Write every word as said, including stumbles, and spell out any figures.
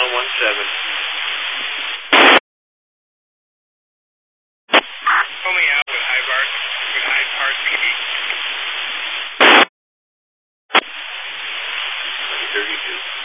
one one seven. Pull me out with Hyde Park, with Hyde Park P D. thirty-two.